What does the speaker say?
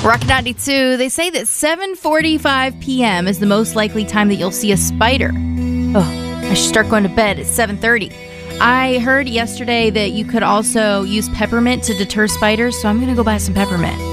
Rock 92, they say that 7:45 p.m. is the most likely time that you'll see a spider. Oh, I should start going to bed at 7:30. I heard yesterday that you could also use peppermint to deter spiders, so I'm going to go buy some peppermint.